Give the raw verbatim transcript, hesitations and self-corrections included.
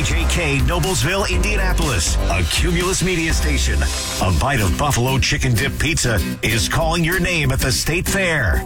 K J K, Noblesville, Indianapolis, a Cumulus media station. A bite of buffalo chicken dip pizza is calling your name at the State Fair.